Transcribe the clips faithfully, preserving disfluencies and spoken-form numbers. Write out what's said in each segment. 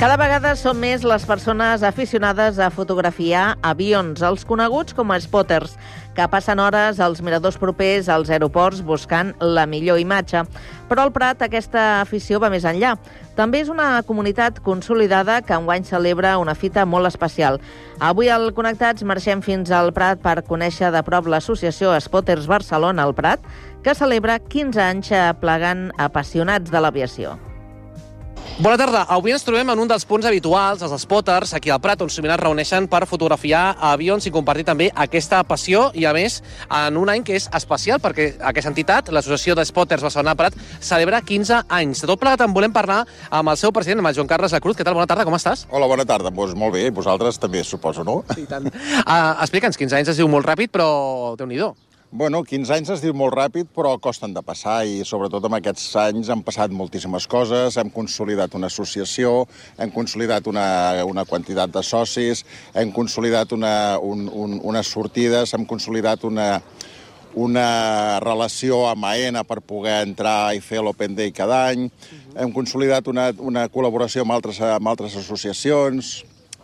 Cada vegada són més les persones aficionades a fotografiar avions, els coneguts com a spotters, que passen hores als miradors propers als aeroports buscant la millor imatge. Però al Prat aquesta afició va més enllà. També és una comunitat consolidada que enguany celebra una fita molt especial. Avui al Connectats marxem fins al Prat per conèixer de prop l'associació Spotters Barcelona al Prat, que celebra quinze anys plegant apassionats de l'aviació. Bona tarda. Avui ens trobem en un dels punts habituals, els spotters, aquí al Prat, on sovint es reuneixen per fotografiar avions i compartir també aquesta passió, i a més, en un any que és especial, perquè aquesta entitat, l'Associació de Spotters Barcelona Prat, celebra quinze anys. De tot plegat en volem parlar amb el seu president, amb el Joan Carles Lacruz. Què tal? Bona tarda, com estàs? Hola, bona tarda. Doncs molt bé, vosaltres també, suposo, no? I tant. Uh, Explica'ns, quinze anys es diu molt ràpid, però Déu-n'hi-do. Bueno, quinze anys es diu molt ràpid, però costen de passar, i sobretot en aquests anys han passat moltíssimes coses, hem consolidat una associació, hem consolidat una, una quantitat de socis, hem consolidat una, un, un, unes sortides, hem consolidat una, una relació amb AENA per poder entrar i fer l'Open Day cada any, uh-huh. Hem consolidat una, una col·laboració amb altres, amb altres associacions.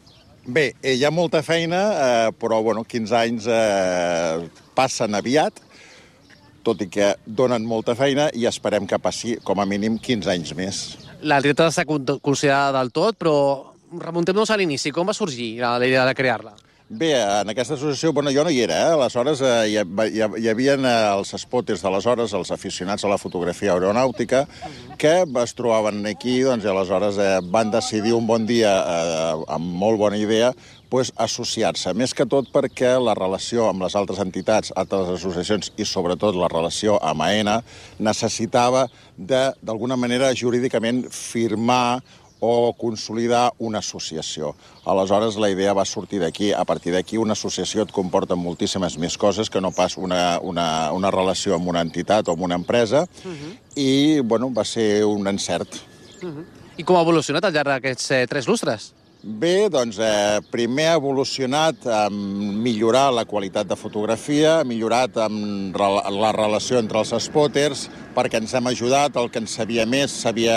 Bé, hi ha molta feina, eh, però bueno, quinze anys eh, passen aviat, tot i que donen molta feina, i esperem que passi com a mínim quinze anys més. La treta està considerada del tot, però remuntem-nos a l'inici. Com va sorgir la idea de crear-la? Bé, en aquesta associació, bueno, jo no hi era, eh? Aleshores eh, hi, hi, hi havia eh, els spotters d'aleshores, els aficionats a la fotografia aeronàutica, que es trobaven aquí, doncs, i aleshores eh, van decidir un bon dia, eh, amb molt bona idea, pues, associar-se. Més que tot perquè la relació amb les altres entitats, altres associacions, i sobretot la relació amb AENA, necessitava de, d'alguna manera, jurídicament firmar o consolidar una associació. Aleshores, la idea va sortir d'aquí. A partir d'aquí, una associació et comporta moltíssimes més coses que no pas una, una, una relació amb una entitat o amb una empresa, uh-huh. I, bueno, va ser un encert. Uh-huh. I com ha evolucionat al llarg d'aquests eh, tres lustres? Bé, doncs, eh, primer ha evolucionat en millorar la qualitat de fotografia, ha millorat en la relació entre els spotters, perquè ens hem ajudat, el que en sabia més sabia,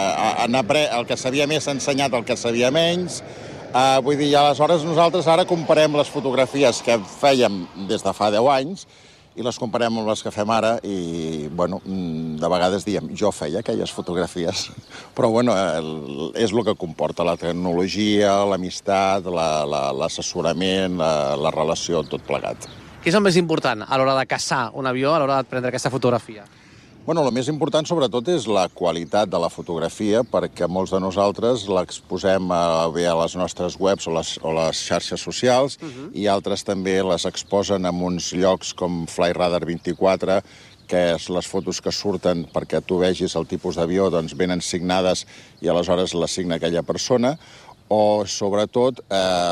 en apre, el que sabia més s'ha ensenyat el que sabia menys. Eh, vull dir, aleshores nosaltres ara comparem les fotografies que fèiem des de fa deu anys i les comparem amb les que fem ara i, bueno, de vegades diem, jo feia aquelles fotografies, però, bueno, és el que comporta la tecnologia, l'amistat, l'assessorament, la, la, la relació, tot plegat. Què és el més important a l'hora de caçar un avió, a l'hora de prendre aquesta fotografia? Bueno, el més important, sobretot, és la qualitat de la fotografia, perquè molts de nosaltres l'exposem a, bé a les nostres webs o les, o les xarxes socials, uh-huh. I altres també les exposen en uns llocs com Flyradar vint-i-quatre, que és les fotos que surten perquè tu vegis el tipus d'avió, doncs venen signades i aleshores les signa aquella persona, o, sobretot,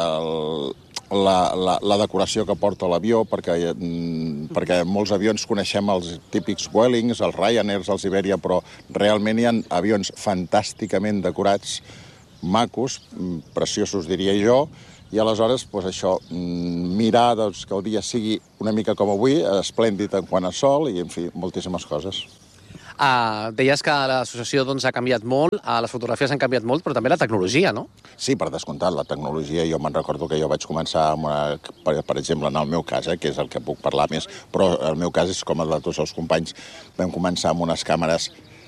eh, La, la, la decoració que porta l'avió, perquè, perquè molts avions coneixem els típics Vuelings, els Ryanairs, els Iberia, però realment hi ha avions fantàsticament decorats, macos, preciosos, diria jo, i aleshores, doncs això, mirar doncs, que el dia sigui una mica com avui, esplèndid en quant a sol, i, en fi, moltíssimes coses. Uh, deies que l'associació doncs, ha canviat molt, uh, les fotografies han canviat molt, però també la tecnologia, no? Sí, per descomptat, la tecnologia. Jo me'n recordo que jo vaig començar, amb una, per, per exemple, en el meu cas, eh, que és el que puc parlar més, però el meu cas és com el de tots els companys. Vam començar amb unes càmeres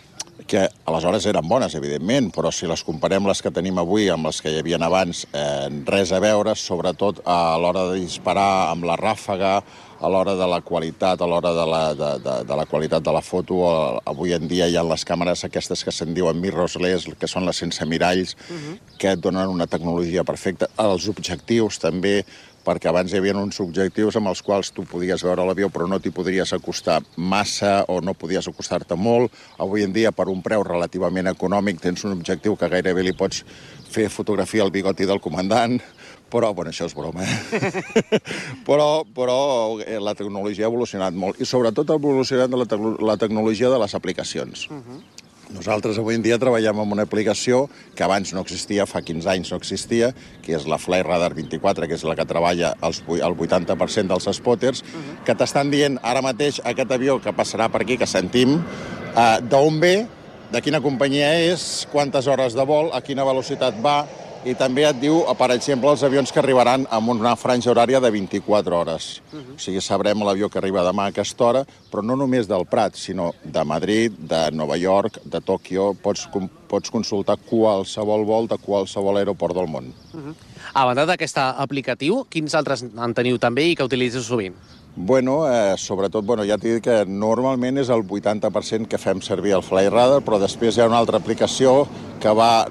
que aleshores eren bones, evidentment, però si les comparem les que tenim avui amb les que hi havia abans, eh, res a veure, sobretot a l'hora de disparar amb la ràfaga, a l'hora de la qualitat, a l'hora de, la, de, de, de la qualitat de la foto. Avui en dia hi ha les càmeres aquestes que se'n diuen mirrorless, que són les sense miralls, uh-huh. Que et donen una tecnologia perfecta. Els objectius també, perquè abans hi havia uns objectius amb els quals tu podies veure l'avió però no t'hi podries acostar massa o no podies acostar-te molt. Avui en dia, per un preu relativament econòmic, tens un objectiu que gairebé li pots fer fotografia al bigoti del comandant, però, bueno, això és broma, eh? però, però la tecnologia ha evolucionat molt, i sobretot ha evolucionat la, te la tecnologia de les aplicacions. Uh-huh. Nosaltres avui en dia treballem amb una aplicació que abans no existia, fa quinze anys no existia, que és la Flyradar vint-i-quatre, que és la que treballa els, el vuitanta per cent dels spotters, uh-huh. Que t'estan dient ara mateix aquest avió que passarà per aquí, que sentim, uh, d'on ve, de quina companyia és, quantes hores de vol, a quina velocitat va, i també et diu, per exemple, els avions que arribaran amb una franja horària de vint-i-quatre hores. Uh-huh. O sigui, sabrem l'avió que arriba demà a aquesta hora, però no només del Prat, sinó de Madrid, de Nova York, de Tòquio. Pots, pots consultar qualsevol vol de qualsevol aeroport del món. Uh-huh. A banda d'aquest aplicatiu, quins altres en teniu també i que utilitzeu sovint? Bueno, eh, sobretot, bueno, ja t'he dit que normalment és el vuitanta per cent que fem servir el Flyradar, però després hi ha una altra aplicació que va,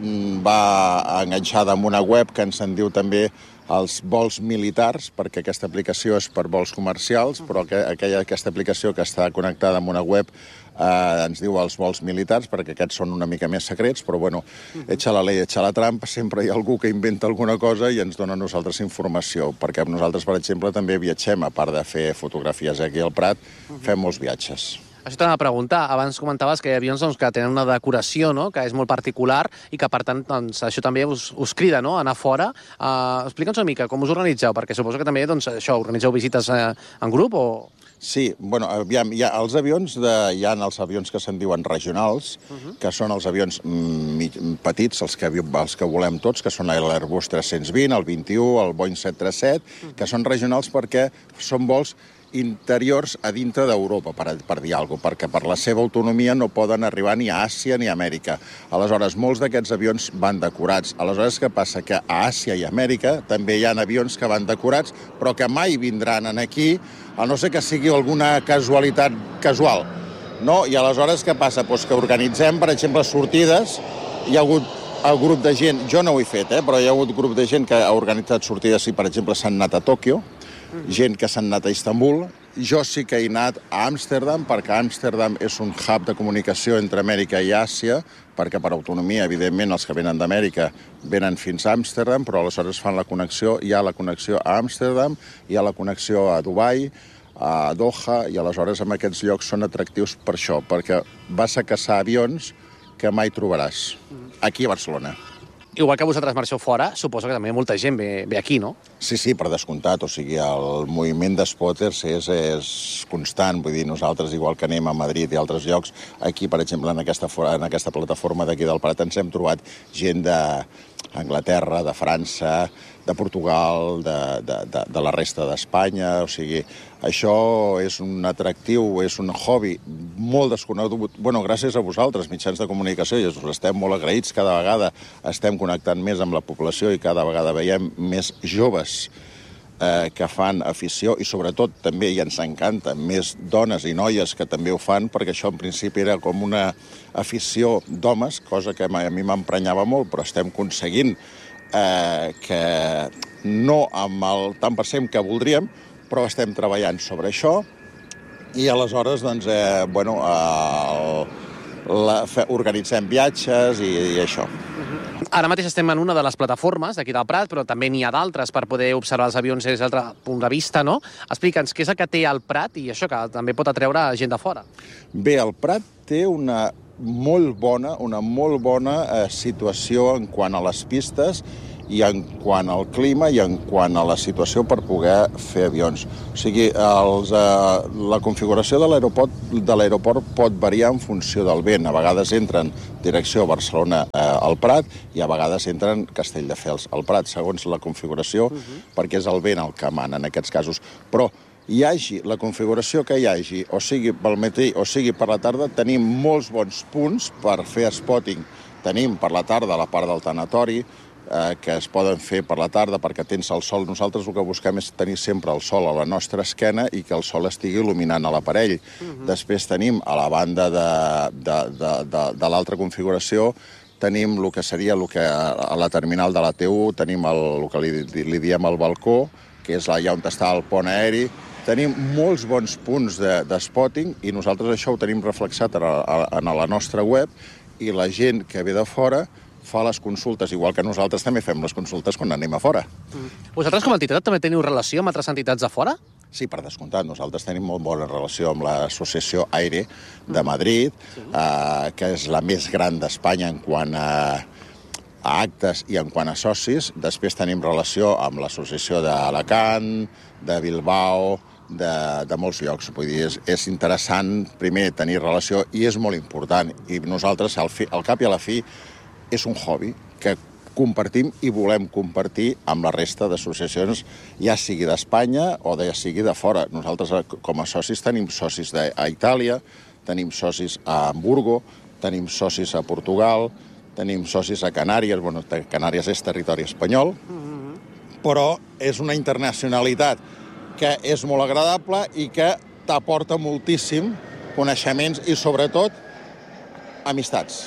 va enganxada amb una web que ens en diu també els vols militars, perquè aquesta aplicació és per vols comercials, però que, aquella, aquesta aplicació que està connectada amb una web eh, ens diu els vols militars, perquè aquests són una mica més secrets, però bueno, echa la ley, echa la trampa, sempre hi ha algú que inventa alguna cosa i ens dona a nosaltres informació, perquè nosaltres, per exemple, també viatgem, a part de fer fotografies aquí al Prat, fem molts viatges. Això t'anava a preguntar. Abans comentaves que hi ha avions doncs, que tenen una decoració, no?, que és molt particular i que, per tant, doncs, això també us, us crida, no?, a anar fora. Uh, Explica'ns una mica com us organitzeu, perquè suposo que també doncs, això, organitzeu visites eh, en grup o... Sí, bueno, aviam, hi ha els avions, de, hi ha els avions que se'n diuen regionals, uh-huh. que són els avions mm, petits, els que, els que volem tots, que són l'Airbus tres-cents vint, el vint-i-u, el Boeing set tres set, uh-huh. que són regionals perquè són vols interiors a dintre d'Europa, per, per dir alguna cosa, perquè per la seva autonomia no poden arribar ni a Àsia ni a Amèrica. Aleshores, molts d'aquests avions van decorats. Aleshores, què passa? Que a Àsia i Amèrica també hi ha avions que van decorats, però que mai vindran aquí, a no ser que sigui alguna casualitat casual. No? I aleshores, què passa? Pues que organitzem, per exemple, sortides. Hi ha hagut el grup de gent, jo no ho he fet, eh, però hi ha hagut grup de gent que ha organitzat sortides i, per exemple, s'han anat a Tòquio, gent que s'han anat a Istanbul. Jo sí que he anat a Amsterdam, perquè Amsterdam és un hub de comunicació entre Amèrica i Àsia, perquè per autonomia, evidentment, els que venen d'Amèrica venen fins a Amsterdam, però aleshores fan la connexió, hi ha la connexió a Amsterdam, hi ha la connexió a Dubai, a Doha, i aleshores en aquests llocs són atractius per això, perquè vas a caçar avions que mai trobaràs, aquí a Barcelona. Igual que vosaltres marxeu fora, suposo que també molta gent ve, ve aquí, no? Sí, sí, per descomptat. O sigui, el moviment d'espotters és, és constant. Vull dir, nosaltres, igual que anem a Madrid i altres llocs, aquí, per exemple, en aquesta, en aquesta plataforma d'aquí del Prat, ens hem trobat gent d'Anglaterra, de França, de Portugal, de, de, de, de la resta d'Espanya. O sigui, això és un atractiu, és un hobby molt desconegut. Bueno, gràcies a vosaltres, mitjans de comunicació, i us estem molt agraïts. Cada vegada estem connectant més amb la població i cada vegada veiem més joves eh, que fan afició i sobretot també, i ens encanta, més dones i noies que també ho fan, perquè això en principi era com una afició d'homes, cosa que a mi m'emprenyava molt, però estem aconseguint eh, que no amb el tant per cent que voldríem, però estem treballant sobre això i aleshores, doncs, eh, bueno, el, la, fe, organitzem viatges i, i això. Ara mateix estem en una de les plataformes d'aquí del Prat, però també n'hi ha d'altres per poder observar els avions des d'altre punt de vista, no? Explica'ns què és el que té el Prat i això que també pot atreure gent de fora. Bé, el Prat té una molt bona, una molt bona eh, situació en quant a les pistes i en quant al clima i en quant a la situació per poder fer avions. O sigui, els, eh, la configuració de l'aeroport de l'aeroport pot variar en funció del vent. A vegades entren direcció Barcelona eh, al Prat i a vegades entren Castelldefels al Prat, segons la configuració, uh-huh. perquè és el vent el que mana en aquests casos. Però hi hagi la configuració que hi hagi, o sigui pel matí o sigui per la tarda, tenim molts bons punts per fer spotting. Tenim per la tarda la part del tanatori, eh, que es poden fer per la tarda perquè tens el sol. Nosaltres el que busquem és tenir sempre el sol a la nostra esquena i que el sol estigui il·luminant a l'aparell. Uh-huh. Després tenim a la banda de, de, de, de, de l'altra configuració tenim el que seria el que a la terminal de la T u, tenim el, el que li, li diem el balcó, que és allà on està el pont aeri. Tenim molts bons punts de, de spotting i nosaltres això ho tenim reflexat a, a, a la nostra web i la gent que ve de fora fa les consultes, igual que nosaltres també fem les consultes quan anem a fora. Mm. Vosaltres com a entitat també teniu relació amb altres entitats de fora? Sí, per descomptat. Nosaltres tenim molt bona relació amb l'Associació Aire de Madrid, sí. eh, que és la més gran d'Espanya en quant a, a actes i en quant a socis. Després tenim relació amb l'Associació d'Alacant, de Bilbao, de, de molts llocs. Vull dir, és, és interessant, primer, tenir relació, i és molt important. I nosaltres, al, fi, al cap i a la fi, és un hobby que compartim i volem compartir amb la resta d'associacions, ja sigui d'Espanya o ja sigui de fora. Nosaltres, com a socis, tenim socis a Itàlia, tenim socis a Hamburgo, tenim socis a Portugal, tenim socis a Canàries, bueno, Canàries és territori espanyol, però és una internacionalitat que és molt agradable i que t'aporta moltíssim coneixements i, sobretot, amistats.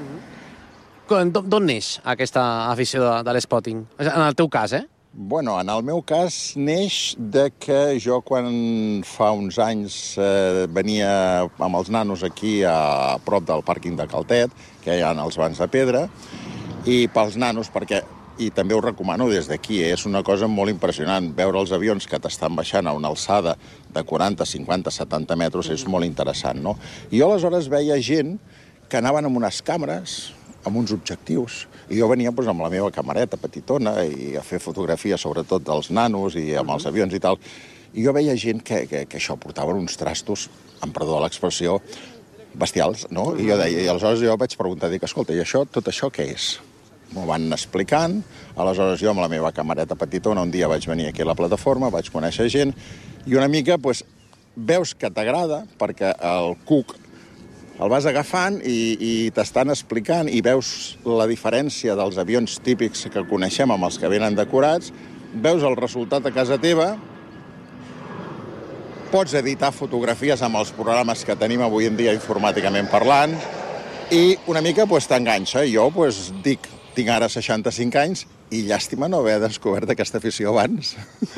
D'on neix aquesta afició de, de l'spotting? En el teu cas, eh? Bueno, en el meu cas neix de que jo quan fa uns anys eh, venia amb els nanos aquí a prop del pàrquing de Caltet, que hi ha els bancs de pedra, i pels nanos, perquè, i també ho recomano des d'aquí, eh, és una cosa molt impressionant, veure els avions que t'estan baixant a una alçada de quaranta, cinquanta, setanta metres és molt interessant, no? I jo aleshores veia gent que anaven amb unes càmeres, amb uns objectius, i jo venia doncs, amb la meva camareta petitona i a fer fotografies sobretot dels nanos i amb els avions i tal, i jo veia gent que, que, que això portaven uns trastos, amb perdó de l'expressió, bestials, no? I jo deia, i aleshores jo vaig preguntar, dic, escolta, i això, tot això què és? M'ho van explicant, aleshores jo amb la meva camareta petitona un dia vaig venir aquí a la plataforma, vaig conèixer gent, i una mica, doncs, veus que t'agrada, perquè el cuc el vas agafant i, i t'estan explicant i veus la diferència dels avions típics que coneixem amb els que venen decorats, veus el resultat a casa teva, pots editar fotografies amb els programes que tenim avui en dia informàticament parlant i una mica pues, t'enganxa. Jo pues, dic, tinc ara seixanta-cinc anys i llàstima no haver descobert aquesta afició abans.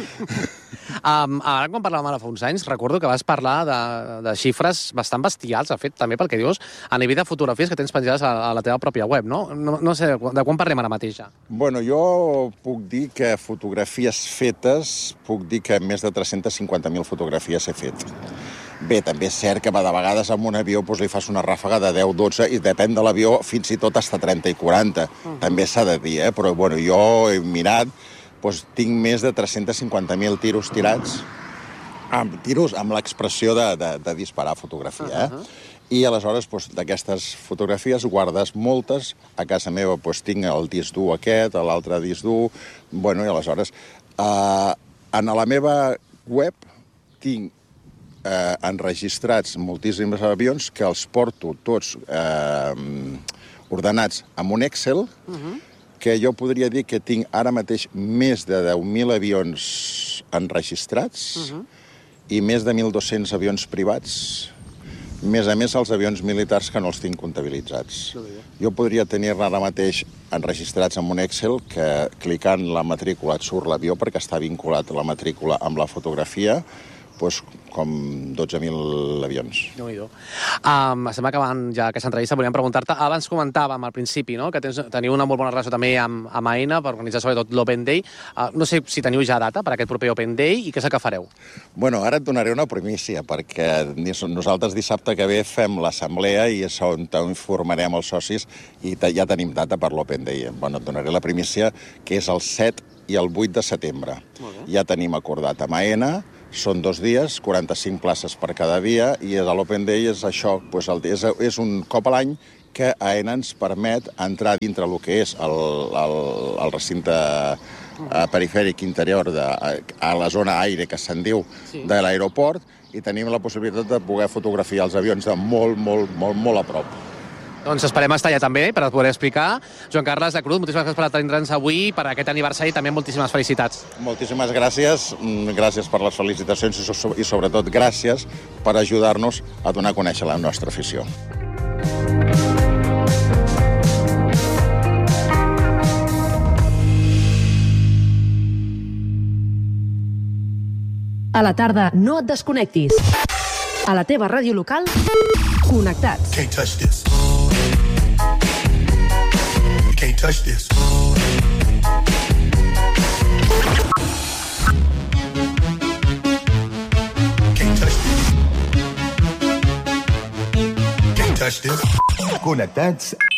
Um, ara, quan parlàvem ara fa uns anys, recordo que vas parlar de, de xifres bastant bestials, de fet, també pel que dius, a nivell de fotografies que tens penjades a, a la teva pròpia web, no? No, no sé, de quan parlem ara mateix? Bueno, jo puc dir que fotografies fetes, puc dir que més de tres-centes cinquanta mil fotografies he fet. Bé, també és cert que de vegades amb un avió doncs, li fas una ràfaga de deu dotze i depèn de l'avió fins i tot hasta trenta i quaranta. Uh-huh. També s'ha de dir, eh? Però bueno, jo he mirat, doncs, tinc més de tres-cents cinquanta mil tiros tirats, amb tiros amb l'expressió de, de, de disparar fotografia. Eh? Uh-huh. I aleshores doncs, d'aquestes fotografies guardes moltes. A casa meva doncs, tinc el disc dur aquest, l'altre disc dur. Bueno, i aleshores, eh, en la meva web tinc Eh, enregistrats moltíssims avions que els porto tots eh, ordenats amb un Excel, uh-huh. que jo podria dir que tinc ara mateix més de deu mil avions enregistrats uh-huh. i més de mil dos-cents avions privats, més a més els avions militars que no els tinc comptabilitzats. Uh-huh. Jo podria tenir ara mateix enregistrats amb un Excel que clicant la matrícula et surt l'avió perquè està vinculat a la matrícula amb la fotografia, doncs, com dotze mil avions. Déu-n'hi-do. Um, estem acabant ja aquesta entrevista. Volíem preguntar-te, abans comentàvem al principi, no?, que tens, teniu una molt bona relació també amb, amb AENA per organitzar sobretot l'Open Day. Uh, no sé si teniu ja data per aquest proper Open Day i què és el que fareu? Bueno, ara et donaré una primícia, perquè nosaltres dissabte que ve fem l'assemblea i és on informarem els socis i ja tenim data per l'Open Day. Bueno, et donaré la primícia, que és el set i el vuit de setembre. Ja tenim acordat amb AENA. Són dos dies, quaranta-cinc places per cada dia, i l'Open Day és això, doncs el, és, és un cop a l'any que AENA ens permet entrar dintre el que és el, el, el recinte perifèric interior de, a la zona aire, que se'n diu, sí. de l'aeroport, i tenim la possibilitat de poder fotografiar els avions de molt, molt, molt, molt a prop. Doncs esperem estar allà també per poder explicar. Joan Carles de Cruz, moltíssimes gràcies per atendre'ns avui, per aquest aniversari, també moltíssimes felicitats. Moltíssimes gràcies, gràcies per les felicitacions i sobretot gràcies per ajudar-nos a donar a conèixer la nostra afició. A la tarda no et desconnectis. A la teva ràdio local, connectats. Can't touch this. Can't touch this. Can't touch this. Can't touch this. Connectats